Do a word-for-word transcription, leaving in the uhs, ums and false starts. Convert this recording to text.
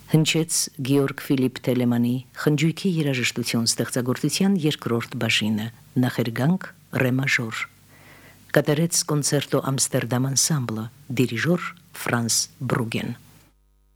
Հնչեց Գեորգ Ֆիլիպ Թելեմանի խնջույքի երաժշտություն ստեղծագործության երկրորդ բաժինը, նախերգանք ռե մաժոր։ Կատարեց կոնցերտո Ամստերդամ անսամբլը, դիրիժոր Ֆրանս Բրուգեն։